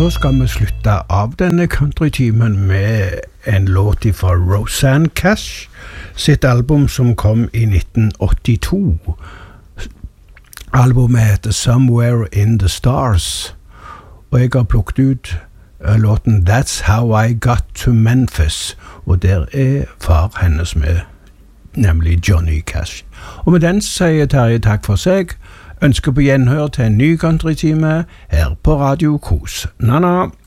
så skal vi slutte av denne countrytimen med en låt fra Rosanne Cash sitt album som kom i 1982. Albumet heter Somewhere in the Stars, og jeg har plukket ut låten That's How I Got to Memphis, og der far hennes med, nemlig Johnny Cash. Og med den sier Terje takk for seg, ønsker på gjenhør til en ny countrytime her på Radio Kos. Na-na!